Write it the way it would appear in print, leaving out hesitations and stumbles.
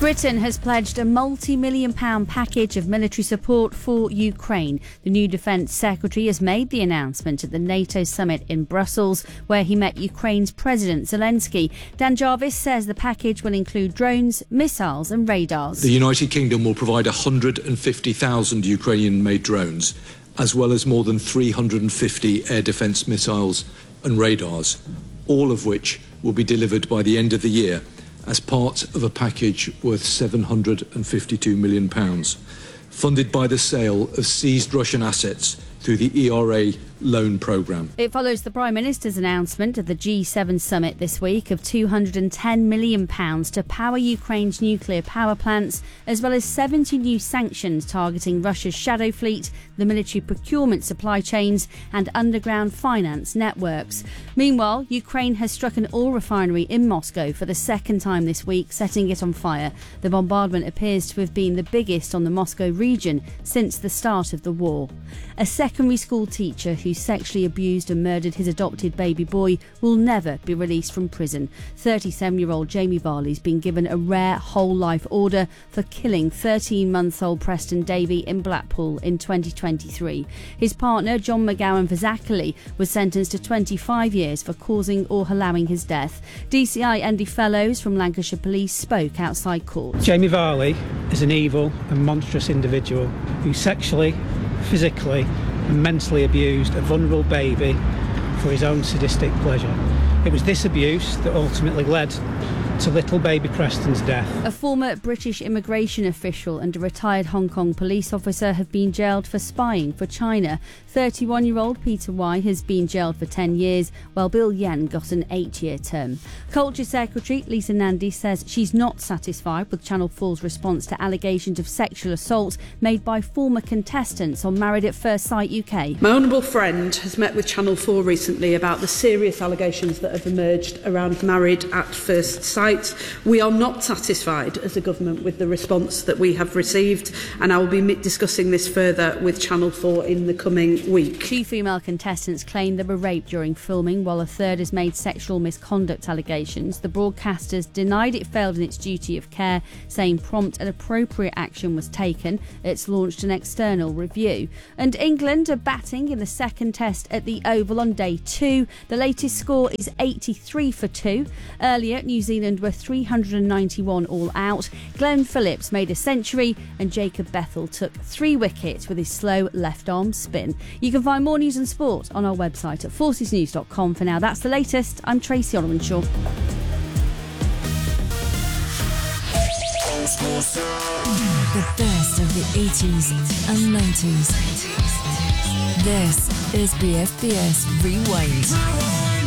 Britain has pledged a multi-million-pound package of military support for Ukraine. The new Defence Secretary has made the announcement at the NATO summit in Brussels, where he met Ukraine's President Zelensky. Dan Jarvis says the package will include drones, missiles and radars. The United Kingdom will provide 150,000 Ukrainian-made drones, as well as more than 350 air defence missiles and radars, all of which will be delivered by the end of the year as part of a package worth £752 million, funded by the sale of seized Russian assets through the ERA loan programme. It follows the Prime Minister's announcement at the G7 summit this week of £210 million to power Ukraine's nuclear power plants, as well as 70 new sanctions targeting Russia's shadow fleet, the military procurement supply chains and underground finance networks. Meanwhile, Ukraine has struck an oil refinery in Moscow for the second time this week, setting it on fire. The bombardment appears to have been the biggest on the Moscow region since the start of the war. A secondary school teacher who sexually abused and murdered his adopted baby boy will never be released from prison. 37-year-old Jamie Varley's been given a rare whole-life order for killing 13-month-old Preston Davey in Blackpool in 2023. His partner, John McGowan Fazakerley, was sentenced to 25 years for causing or allowing his death. DCI Andy Fellows from Lancashire Police spoke outside court. Jamie Varley is an evil and monstrous individual who sexually, physically and mentally abused a vulnerable baby for his own sadistic pleasure. It was this abuse that ultimately led to little baby Preston's death. A former British immigration official and a retired Hong Kong police officer have been jailed for spying for China. 31-year-old Peter Y has been jailed for 10 years, while Bill Yen got an 8-year term. Culture Secretary Lisa Nandy says she's not satisfied with Channel 4's response to allegations of sexual assault made by former contestants on Married at First Sight UK. My honourable friend has met with Channel 4 recently about the serious allegations that have emerged around Married at First Sight. We are not satisfied as a government with the response that we have received, and I will be discussing this further with Channel 4 in the coming week. 2 female contestants claim they were raped during filming, while a third has made sexual misconduct allegations. The broadcasters denied it failed in its duty of care, saying prompt and appropriate action was taken. It's launched an external review. And England are batting in the second test at the Oval on day 2. The latest score is 83 for 2. Earlier, New Zealand were 391 all out. Glenn Phillips made a century and Jacob Bethel took 3 wickets with his slow left arm spin. You can find more news and sport on our website at forcesnews.com. For now, that's the latest. I'm Tracy Ollinshaw. The best of the 80s and 90s. This is BFBS Rewind.